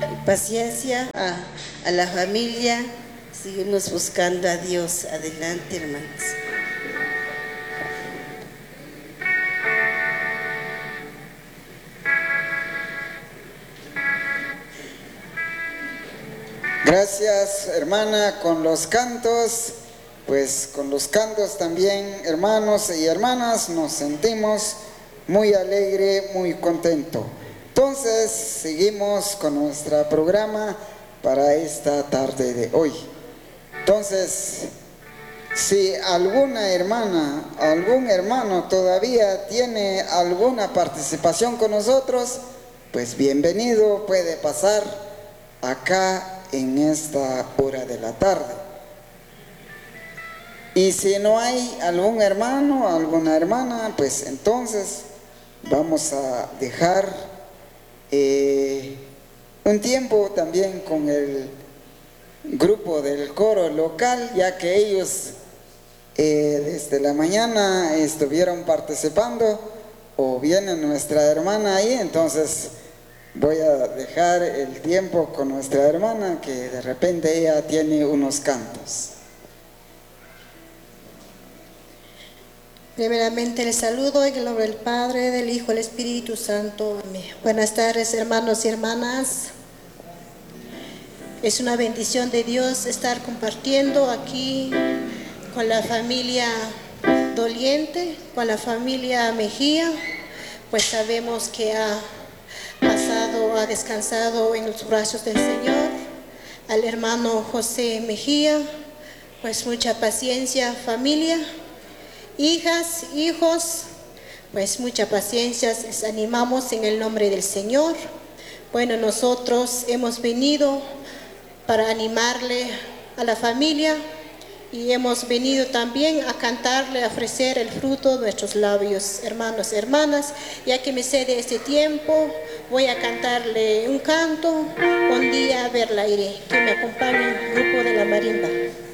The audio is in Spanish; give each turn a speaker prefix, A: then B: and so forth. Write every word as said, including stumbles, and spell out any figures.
A: paciencia a, a la familia. Seguimos buscando a Dios. Adelante, hermanos.
B: Gracias, hermana, con los cantos, pues con los cantos también, hermanos y hermanas, nos sentimos muy alegre, muy contento. Entonces, seguimos con nuestro programa para esta tarde de hoy. Entonces, si alguna hermana, algún hermano todavía tiene alguna participación con nosotros, pues bienvenido, puede pasar acá en esta hora de la tarde. Y si no hay algún hermano, alguna hermana, pues entonces vamos a dejar eh, un tiempo también con el grupo del coro local, ya que ellos eh, desde la mañana estuvieron participando, o viene nuestra hermana ahí, entonces voy a dejar el tiempo con nuestra hermana, que de repente ella tiene unos cantos.
C: Primeramente les saludo en el nombre del Padre, del Hijo y del Espíritu Santo. Amén. Buenas tardes, hermanos y hermanas. Es una bendición de Dios estar compartiendo aquí con la familia Doliente, con la familia Mejía, pues sabemos que ha pasado, ha descansado en los brazos del Señor. Al hermano José Mejía, pues mucha paciencia, familia, hijas, hijos, pues mucha paciencia, les animamos en el nombre del Señor. Bueno, nosotros hemos venido para animarle a la familia y hemos venido también a cantarle, a ofrecer el fruto de nuestros labios, hermanos y hermanas. Ya que me cede este tiempo, voy a cantarle un canto, Un día a verla iré, que me acompañe el grupo de la marimba.